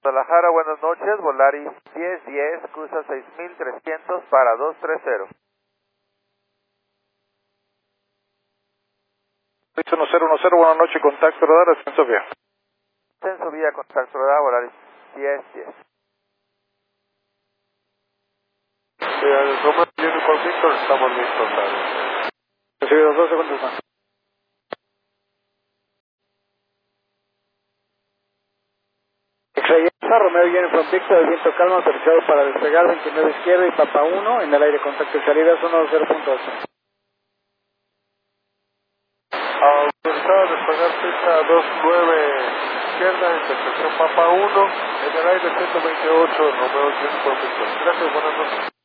Guadalajara, buenas noches, Volaris 1010, cruza 6300 para 230. 1010, buenas noches, contacto radar, ascenso vía. Ascenso vía, contacto radar, Volaris 1010. Romeo Uniform Victor, estamos listos. Recibido 2 segundos más. X-Ray Romeo Uniform Victor, el viento calma, autorizado para despegar 29 izquierda y Papa 1, en el aire contacto y salidas 120.8. Autorizado a despegar pista 29 izquierda, intersección Papa 1, en el aire 128, Romeo Uniform Victor. Gracias, buenas noches.